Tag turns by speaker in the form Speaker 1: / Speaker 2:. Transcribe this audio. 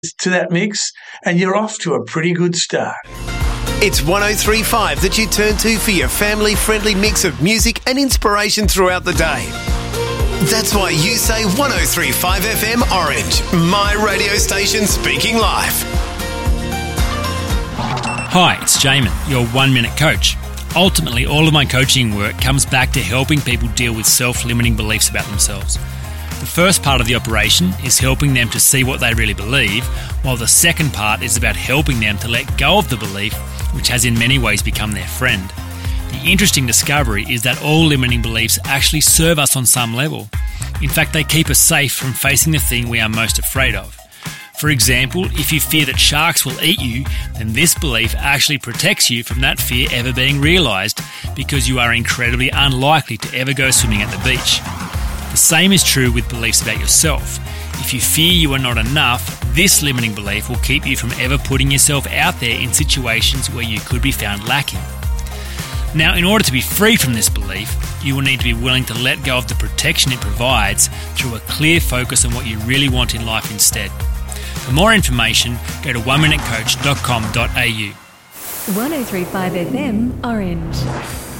Speaker 1: to that mix, and you're off to a pretty good start.
Speaker 2: It's 103.5 that you turn to for your family-friendly mix of music and inspiration throughout the day. That's why you say 103.5 FM Orange, my radio station speaking live.
Speaker 3: Hi, it's Jamin, your 1 Minute Coach. Ultimately, all of my coaching work comes back to helping people deal with self-limiting beliefs about themselves. The first part of the operation is helping them to see what they really believe, while the second part is about helping them to let go of the belief, which has in many ways become their friend. The interesting discovery is that all limiting beliefs actually serve us on some level. In fact, they keep us safe from facing the thing we are most afraid of. For example, if you fear that sharks will eat you, then this belief actually protects you from that fear ever being realised, because you are incredibly unlikely to ever go swimming at the beach. The same is true with beliefs about yourself. If you fear you are not enough, this limiting belief will keep you from ever putting yourself out there in situations where you could be found lacking. Now, in order to be free from this belief, you will need to be willing to let go of the protection it provides through a clear focus on what you really want in life instead. For more information, go to oneminutecoach.com.au.
Speaker 4: 103.5 FM Orange.